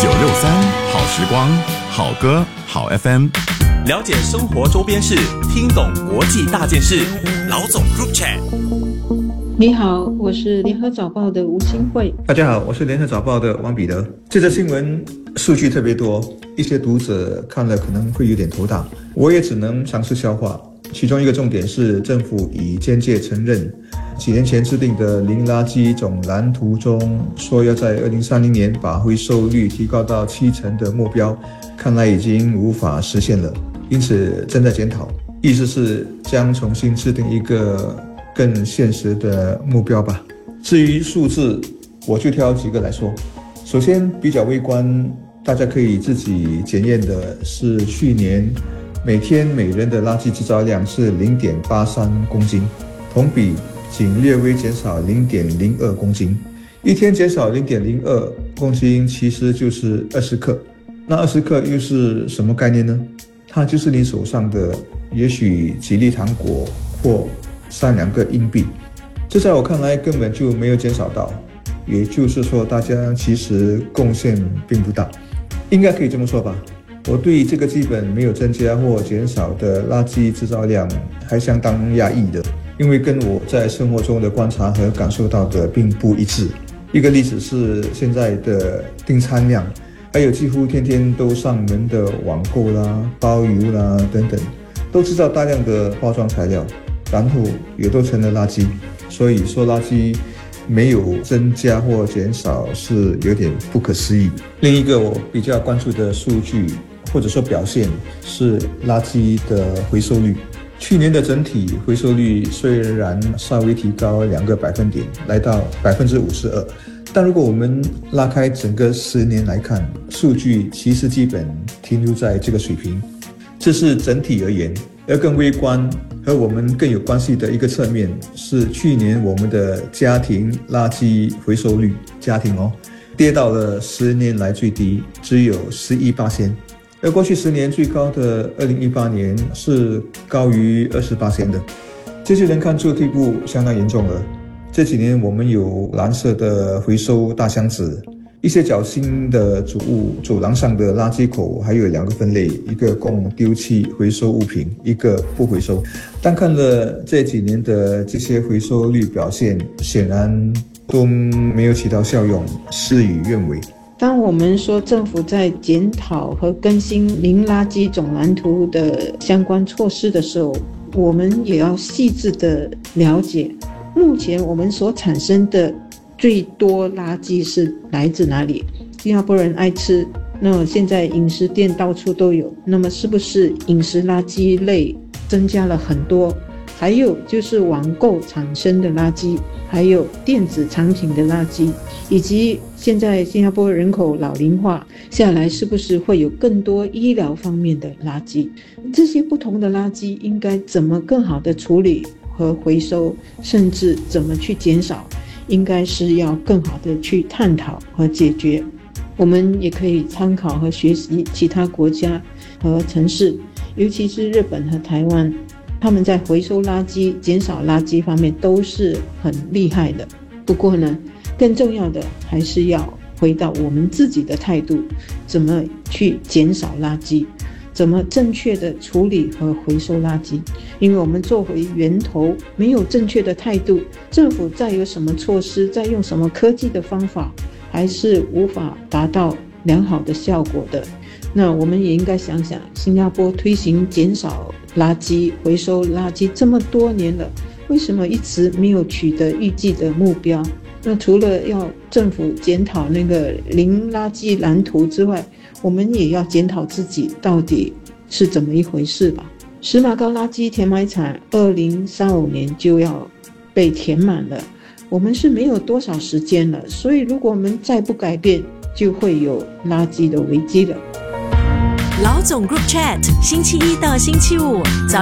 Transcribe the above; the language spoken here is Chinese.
好时光，好歌，好 FM。 了解生活周边事，听懂国际大件事。老总 Group Chat。 你好，我是联合早报的吴新慧。 大家好，我是联合早报的王彼得。这则新闻数据特别多，一些读者看了可能会有点头大，我也只能尝试消化。其中一个重点是政府已间接承认几年前制定的零垃圾总蓝图中说要在2030年把回收率提高到70%的目标，看来已经无法实现了，因此正在检讨，意思是将重新制定一个更现实的目标吧。至于数字，我就挑几个来说。首先比较微观，大家可以自己检验的是去年每天每人的垃圾制造量是 0.83 公斤，同比仅略微减少 0.02 公斤。一天减少 0.02 公斤其实就是20克。那20克又是什么概念呢？它就是你手上的也许几粒糖果或3-2个硬币。这在我看来根本就没有减少到，也就是说大家其实贡献并不大，应该可以这么说吧。我对这个基本没有增加或减少的垃圾制造量还相当讶异的，因为跟我在生活中的观察和感受到的并不一致。一个例子是现在的订餐量，还有几乎天天都上门的网购啦、包邮啦等等，都制造大量的包装材料，然后也都成了垃圾。所以说垃圾没有增加或减少是有点不可思议。另一个我比较关注的数据或者说表现是垃圾的回收率。去年的整体回收率虽然稍微提高2个百分点，来到 52%， 但如果我们拉开整个10年来看，数据其实基本停留在这个水平。这是整体而言，而更微观和我们更有关系的一个侧面是去年我们的家庭垃圾回收率，家庭跌到了10年来最低，只有 11%，而过去10年最高的2018年是高于 20% 的，这就能看出退步相当严重了。这几年我们有蓝色的回收大箱子，一些较新的主物，走廊上的垃圾口还有2个分类，一个供丢弃回收物品，一个不回收。但看了这几年的这些回收率表现，显然都没有起到效用，事与愿违。 当我们说政府在检讨和更新零垃圾总蓝图的相关措施的时候，我们也要细致的了解，目前我们所产生的最多垃圾是来自哪里？新加坡人爱吃，那么现在饮食店到处都有，那么是不是饮食垃圾类增加了很多？还有就是网购产生的垃圾，还有电子产品的垃圾，以及现在新加坡人口老龄化下来，是不是会有更多医疗方面的垃圾？这些不同的垃圾应该怎么更好的处理和回收，甚至怎么去减少，应该是要更好的去探讨和解决。我们也可以参考和学习其他国家和城市，尤其是日本和台湾，他们在回收垃圾、减少垃圾方面都是很厉害的。不过呢，更重要的还是要回到我们自己的态度，怎么去减少垃圾，怎么正确的处理和回收垃圾。因为我们做回源头没有正确的态度，政府再有什么措施，再用什么科技的方法，还是无法达到良好的效果的。那我们也应该想想，新加坡推行减少垃圾、回收垃圾这么多年了，为什么一直没有取得预计的目标？那除了要政府检讨那个零垃圾蓝图之外，我们也要检讨自己到底是怎么一回事吧。石马高垃圾填埋场2035年就要被填满了，我们是没有多少时间了，所以如果我们再不改变，就会有垃圾的危机了。 老总 Group Chat， 星期一到星期五早